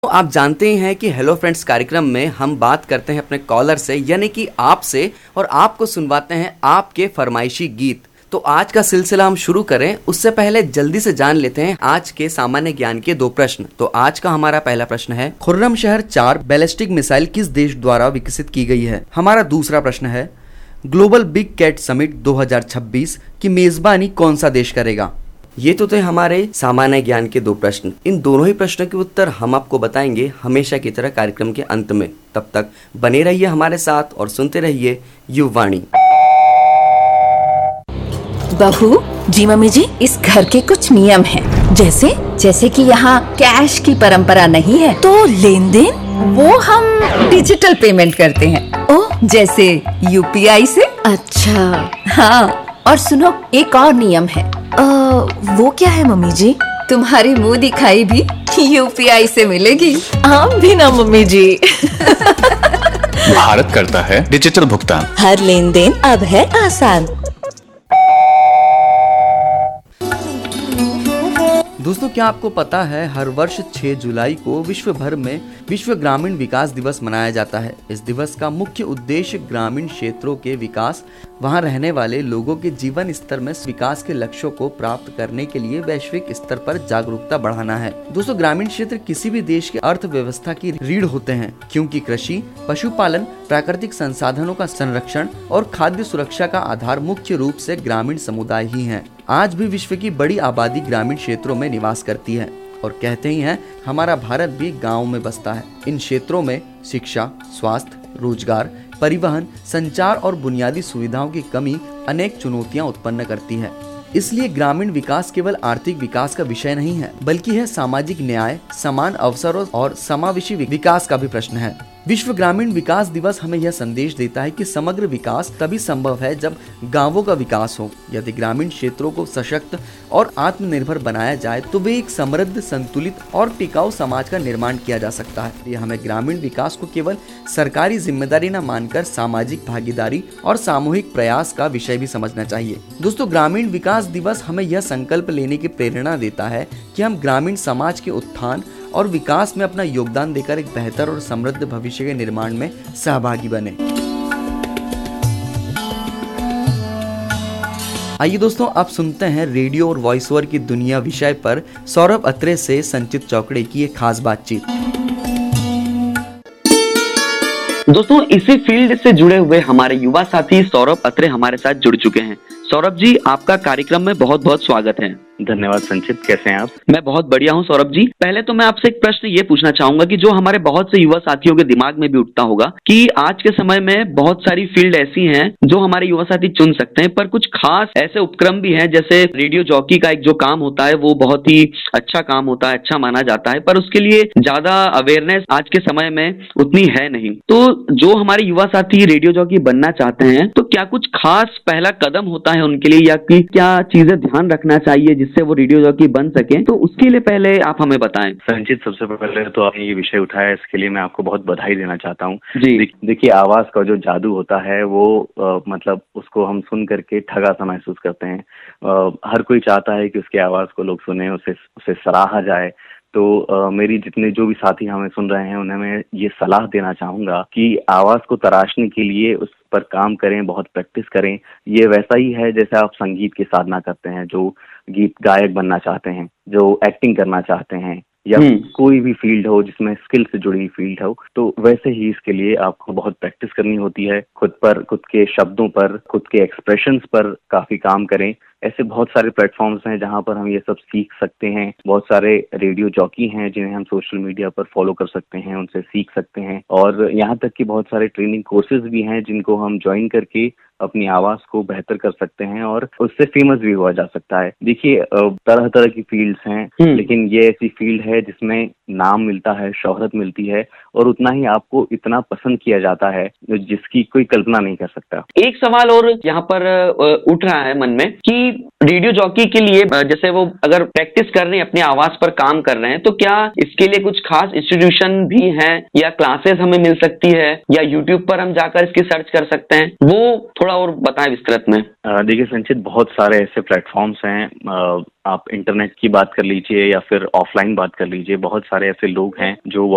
तो आप जानते ही हैं कि हेलो फ्रेंड्स कार्यक्रम में हम बात करते हैं अपने कॉलर से, यानी कि आपसे, और आपको सुनवाते हैं आपके फरमाइशी गीत। तो आज का सिलसिला हम शुरू करें उससे पहले जल्दी से जान लेते हैं आज के सामान्य ज्ञान के 2 प्रश्न। तो आज का हमारा पहला प्रश्न है, खुर्रमशहर 4 बैलिस्टिक मिसाइल किस देश द्वारा विकसित की गई है। हमारा दूसरा प्रश्न है, ग्लोबल बिग कैट समिट 2026 की मेजबानी कौन सा देश करेगा। ये तो थे हमारे सामान्य ज्ञान के 2 प्रश्न। इन दोनों ही प्रश्नों के उत्तर हम आपको बताएंगे हमेशा की तरह कार्यक्रम के अंत में। तब तक बने रहिए हमारे साथ और सुनते रहिए युववाणी। बहू जी, मम्मी जी, इस घर के कुछ नियम हैं। जैसे कि यहाँ कैश की परंपरा नहीं है, तो लेन देन वो हम डिजिटल पेमेंट करते हैं। ओह, जैसे यूपीआई से। अच्छा हाँ, और सुनो, एक और नियम है। वो क्या है मम्मी जी? तुम्हारी मुंह दिखाई भी यूपीआई से मिलेगी। हम भी ना मम्मी जी। भारत करता है डिजिटल भुगतान। हर लेन देन अब है आसान। दोस्तों, क्या आपको पता है हर वर्ष 6 जुलाई को विश्व भर में विश्व ग्रामीण विकास दिवस मनाया जाता है। इस दिवस का मुख्य उद्देश्य ग्रामीण क्षेत्रों के विकास, वहां रहने वाले लोगों के जीवन स्तर में विकास के लक्ष्यों को प्राप्त करने के लिए वैश्विक स्तर पर जागरूकता बढ़ाना है। दोस्तों, ग्रामीण क्षेत्र किसी भी देश की अर्थव्यवस्था की रीढ़ होते हैं, क्योंकि कृषि, पशुपालन, प्राकृतिक संसाधनों का संरक्षण और खाद्य सुरक्षा का आधार मुख्य रूप से ग्रामीण समुदाय ही हैं। आज भी विश्व की बड़ी आबादी ग्रामीण क्षेत्रों में निवास करती है और कहते ही हैं हमारा भारत भी गाँव में बसता है। इन क्षेत्रों में शिक्षा, स्वास्थ्य, रोजगार, परिवहन, संचार और बुनियादी सुविधाओं की कमी अनेक चुनौतियां उत्पन्न करती है। इसलिए ग्रामीण विकास केवल आर्थिक विकास का विषय नहीं है, बल्कि है सामाजिक न्याय, समान अवसरों और समावेशी विकास का भी प्रश्न है। विश्व ग्रामीण विकास दिवस हमें यह संदेश देता है कि समग्र विकास तभी संभव है जब गांवों का विकास हो। यदि ग्रामीण क्षेत्रों को सशक्त और आत्मनिर्भर बनाया जाए तो वे एक समृद्ध, संतुलित और टिकाऊ समाज का निर्माण किया जा सकता है। ये हमें ग्रामीण विकास को केवल सरकारी जिम्मेदारी न मानकर सामाजिक भागीदारी और सामूहिक प्रयास का विषय भी समझना चाहिए। दोस्तों, ग्रामीण विकास दिवस हमें यह संकल्प लेने की प्रेरणा देता है कि हम ग्रामीण समाज के उत्थान और विकास में अपना योगदान देकर एक बेहतर और समृद्ध भविष्य के निर्माण में सहभागी बने। आइए दोस्तों, आप सुनते हैं रेडियो और वॉइस ओवर की दुनिया विषय पर सौरभ अत्रे से संचित चौकड़े की एक खास बातचीत। दोस्तों, इसी फील्ड से जुड़े हुए हमारे युवा साथी सौरभ अत्रे हमारे साथ जुड़ चुके हैं। सौरभ जी, आपका कार्यक्रम में बहुत बहुत स्वागत है। धन्यवाद संचित, कैसे हैं आप? मैं बहुत बढ़िया हूं सौरभ जी। पहले तो मैं आपसे एक प्रश्न ये पूछना चाहूंगा कि जो हमारे बहुत से युवा साथियों के दिमाग में भी उठता होगा कि आज के समय में बहुत सारी फील्ड ऐसी हैं जो हमारे युवा साथी चुन सकते हैं, पर कुछ खास ऐसे उपक्रम भी हैं, जैसे रेडियो जॉकी का एक जो काम होता है वो बहुत ही अच्छा काम होता है, अच्छा माना जाता है, पर उसके लिए ज्यादा अवेयरनेस आज के समय में उतनी है नहीं। तो जो हमारे युवा साथी रेडियो जॉकी बनना चाहते हैं, तो क्या कुछ खास पहला कदम होता है उनके लिए, या कि क्या चीजें ध्यान रखना चाहिए जिससे वो रेडियो जॉकी बन सके? तो उसके लिए पहले आप हमें बताएं। संचित, सबसे पहले तो आपने ये विषय उठाया, इसके लिए मैं आपको बहुत बधाई देना चाहता हूँ। देखिए, आवाज का जो जादू होता है वो मतलब उसको हम सुन करके ठगा सा महसूस करते हैं। हर कोई चाहता है कि उसकी आवाज को लोग सुने, उसे सराहा जाए। तो मेरी जितने जो भी साथी हमें सुन रहे हैं उन्हें मैं ये सलाह देना चाहूंगा कि आवाज को तराशने के लिए उस पर काम करें, बहुत प्रैक्टिस करें। ये वैसा ही है जैसे आप संगीत की साधना करते हैं, जो गीत गायक बनना चाहते हैं, जो एक्टिंग करना चाहते हैं, या कोई भी फील्ड हो जिसमें स्किल से जुड़ी फील्ड हो, तो वैसे ही इसके लिए आपको बहुत प्रैक्टिस करनी होती है। खुद पर, खुद के शब्दों पर, खुद के एक्सप्रेशंस पर काफी काम करें। ऐसे बहुत सारे प्लेटफॉर्म्स हैं जहां पर हम ये सब सीख सकते हैं। बहुत सारे रेडियो जॉकी हैं जिन्हें हम सोशल मीडिया पर फॉलो कर सकते हैं, उनसे सीख सकते हैं। और यहाँ तक कि बहुत सारे ट्रेनिंग कोर्सेज भी हैं जिनको हम ज्वाइन करके अपनी आवाज को बेहतर कर सकते हैं और उससे फेमस भी हुआ जा सकता है। देखिए, तरह तरह की फील्ड्स हैं, लेकिन ये ऐसी फील्ड है जिसमें नाम मिलता है, शोहरत मिलती है, और उतना ही आपको इतना पसंद किया जाता है जिसकी कोई कल्पना नहीं कर सकता। एक सवाल और यहाँ पर उठ रहा है मन में कि रेडियो जॉकी के लिए जैसे वो अगर प्रैक्टिस कर रहे हैं, अपनी आवाज पर काम कर रहे हैं, तो क्या इसके लिए कुछ खास इंस्टीट्यूशन भी हैं या क्लासेस हमें मिल सकती है, या यूट्यूब पर हम जाकर इसकी सर्च कर सकते हैं? वो थोड़ा और बताएं विस्तृत में। देखिए संचित, बहुत सारे ऐसे प्लेटफॉर्म्स हैं। आप इंटरनेट की बात कर लीजिए या फिर ऑफलाइन बात कर लीजिए, बहुत सारे ऐसे लोग हैं जो